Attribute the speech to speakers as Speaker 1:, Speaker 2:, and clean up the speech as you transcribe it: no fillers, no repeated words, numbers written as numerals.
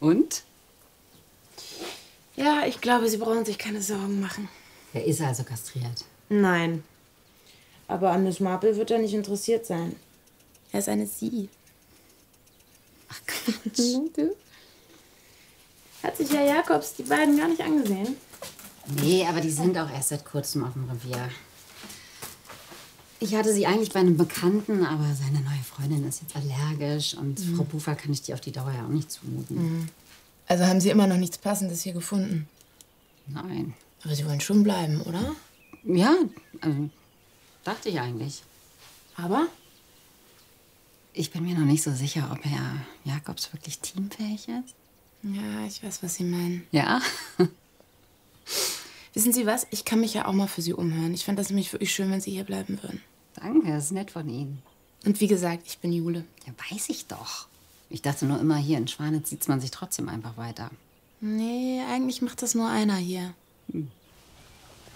Speaker 1: Und?
Speaker 2: Ja, ich glaube, Sie brauchen sich keine Sorgen machen.
Speaker 1: Er ist also kastriert.
Speaker 2: Nein. Aber an Miss Marple wird er nicht interessiert sein. Er ist eine Sie.
Speaker 1: Ach Quatsch.
Speaker 2: Hat sich Herr Jakobs die beiden gar nicht angesehen?
Speaker 1: Nee, aber die sind auch erst seit kurzem auf dem Revier. Ich hatte sie eigentlich bei einem Bekannten, aber seine neue Freundin ist jetzt allergisch und Frau Bufer kann ich die auf die Dauer ja auch nicht zumuten.
Speaker 2: Also haben Sie immer noch nichts Passendes hier gefunden?
Speaker 1: Nein.
Speaker 2: Aber Sie wollen schon bleiben, oder?
Speaker 1: Ja, dachte ich eigentlich.
Speaker 2: Aber?
Speaker 1: Ich bin mir noch nicht so sicher, ob Herr Jakobs wirklich teamfähig ist.
Speaker 2: Ja, ich weiß, was Sie meinen.
Speaker 1: Ja?
Speaker 2: Wissen Sie was? Ich kann mich ja auch mal für Sie umhören. Ich fände das nämlich wirklich schön, wenn Sie hier bleiben würden.
Speaker 1: Danke, das ist nett von Ihnen.
Speaker 2: Und wie gesagt, ich bin Jule.
Speaker 1: Ja, weiß ich doch. Ich dachte nur immer, hier in Schwanitz sieht man sich trotzdem einfach weiter.
Speaker 2: Nee, eigentlich macht das nur einer hier.